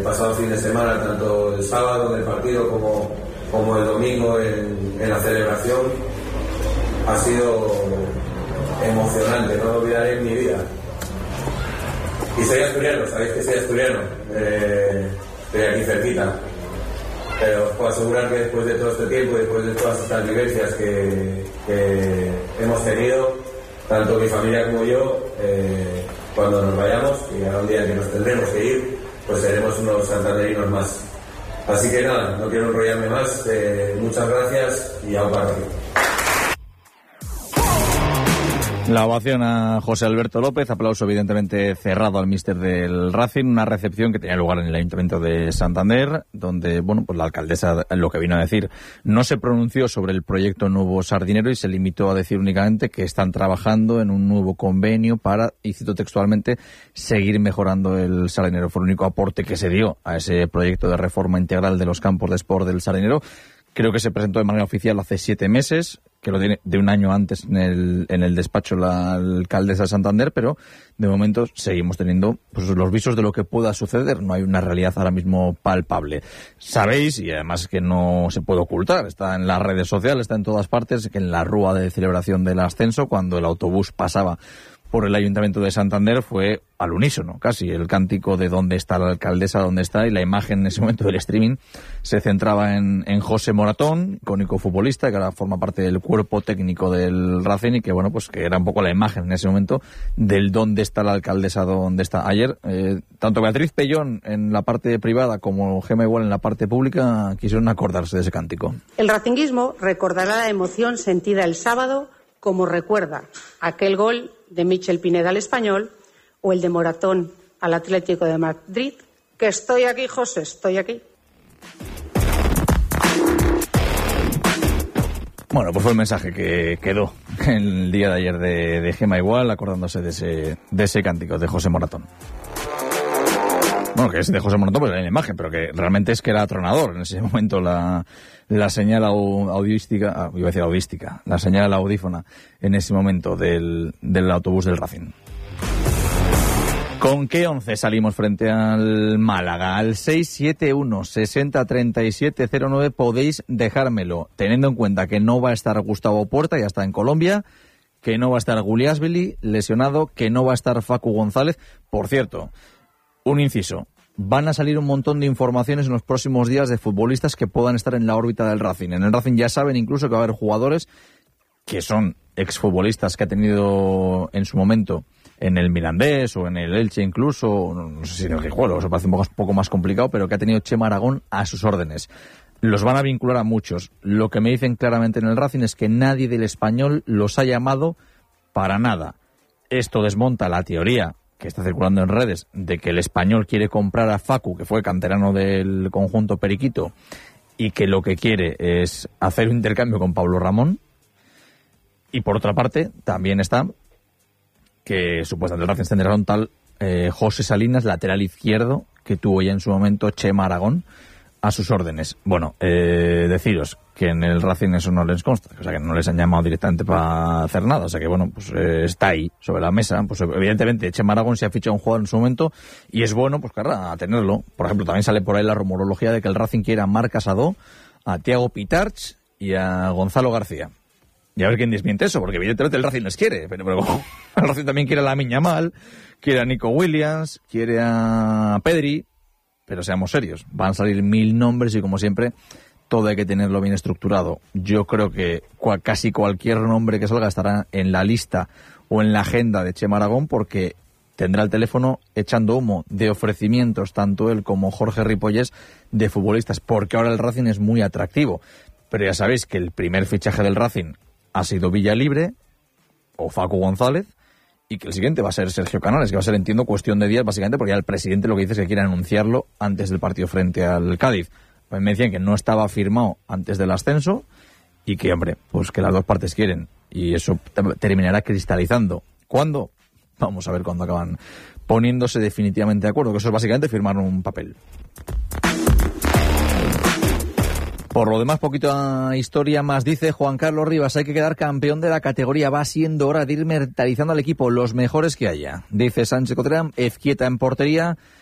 pasado fin de semana, tanto el sábado en el partido como el domingo en la celebración, ha sido emocionante, no lo olvidaré en mi vida. Y soy asturiano, sabéis que soy asturiano, estoy aquí cerquita, pero os puedo asegurar que después de todo este tiempo, después de todas estas vivencias que hemos tenido, tanto mi familia como yo, cuando nos vayamos, y habrá un día que nos tendremos que ir, pues seremos unos santanderinos más. Así que nada, no quiero enrollarme más, muchas gracias y a para aquí. La ovación a José Alberto López, aplauso evidentemente cerrado al míster del Racing, una recepción que tenía lugar en el Ayuntamiento de Santander, donde, bueno, pues la alcaldesa lo que vino a decir no se pronunció sobre el proyecto Nuevo Sardinero y se limitó a decir únicamente que están trabajando en un nuevo convenio para, y cito textualmente, seguir mejorando el Sardinero. Fue el único aporte que se dio a ese proyecto de reforma integral de los campos de sport del Sardinero. Creo que se presentó de manera oficial hace 7 meses, que lo tiene de un año antes en el despacho la alcaldesa de Santander, pero de momento seguimos teniendo pues los visos de lo que pueda suceder. No hay una realidad ahora mismo palpable. Sabéis, y además que no se puede ocultar, está en las redes sociales, está en todas partes, que en la rúa de celebración del ascenso, cuando el autobús pasaba por el Ayuntamiento de Santander, fue al unísono, casi, el cántico de dónde está la alcaldesa, dónde está, y la imagen en ese momento del streaming se centraba en José Moratón, icónico futbolista, que ahora forma parte del cuerpo técnico del Racing, y que, bueno, pues que era un poco la imagen en ese momento del dónde está la alcaldesa, dónde está. Ayer, tanto Beatriz Pellón en la parte privada como Gema Igual en la parte pública quisieron acordarse de ese cántico. El racinguismo recordará la emoción sentida el sábado, como recuerda aquel gol de Michel Pineda al Español o el de Moratón al Atlético de Madrid, que estoy aquí, José, estoy aquí. Bueno, pues fue el mensaje que quedó el día de ayer de Gema Igual, acordándose de ese cántico de José Moratón. Bueno, que es de José Moratón, pues en la imagen, pero que realmente es que era atronador en ese momento la señal audística, iba a decir audística, la señal audífona en ese momento del autobús del Racing. ¿Con qué 11 salimos frente al Málaga? Al 671-60-3709 podéis dejármelo, teniendo en cuenta que no va a estar Gustavo Puerta, ya está en Colombia, que no va a estar Guliasvili, lesionado, que no va a estar Facu González. Por cierto, un inciso. Van a salir un montón de informaciones en los próximos días de futbolistas que puedan estar en la órbita del Racing. En el Racing ya saben incluso que va a haber jugadores que son exfutbolistas que ha tenido en su momento en el Mirandés o en el Elche incluso, no sé si en el Guijuelo, eso parece un poco más complicado, pero que ha tenido Chema Aragón a sus órdenes. Los van a vincular a muchos. Lo que me dicen claramente en el Racing es que nadie del Español los ha llamado para nada. Esto desmonta la teoría que está circulando en redes de que el Español quiere comprar a Facu, que fue canterano del conjunto Periquito, y que lo que quiere es hacer un intercambio con Pablo Ramón. Y por otra parte, también está que supuestamente el Racing tendrá un tal José Salinas, lateral izquierdo, que tuvo ya en su momento Chema Aragón a sus órdenes. Bueno, deciros que en el Racing eso no les consta, o sea que no les han llamado directamente para hacer nada, o sea que bueno, pues está ahí sobre la mesa. Pues evidentemente Chema Aragón se ha fichado un jugador en su momento y es bueno, pues claro, a tenerlo. Por ejemplo, también sale por ahí la rumorología de que el Racing quiere a Marc Casado, a Thiago Pitarch y a Gonzalo García. Y a ver quién desmiente eso, porque evidentemente el Racing les quiere, pero el Racing también quiere a Lamine Yamal, quiere a Nico Williams, quiere a Pedri. Pero seamos serios, van a salir 1000 nombres y como siempre todo hay que tenerlo bien estructurado. Yo creo que casi cualquier nombre que salga estará en la lista o en la agenda de Chema Aragón, porque tendrá el teléfono echando humo de ofrecimientos, tanto él como Jorge Ripollés, de futbolistas, porque ahora el Racing es muy atractivo. Pero ya sabéis que el primer fichaje del Racing ha sido Villalibre o Facu González, y que el siguiente va a ser Sergio Canales, que va a ser, entiendo, cuestión de días, básicamente, porque ya el presidente lo que dice es que quiere anunciarlo antes del partido frente al Cádiz. Pues me decían que no estaba firmado antes del ascenso y que, hombre, pues que las dos partes quieren. Y eso terminará cristalizando. ¿Cuándo? Vamos a ver cuándo acaban poniéndose definitivamente de acuerdo, que eso es básicamente firmar un papel. Por lo demás, poquita historia más. Dice Juan Carlos Rivas, hay que quedar campeón de la categoría. Va siendo hora de ir mentalizando al equipo, los mejores que haya. Dice Sánchez Cotrán, Ezquieta en portería,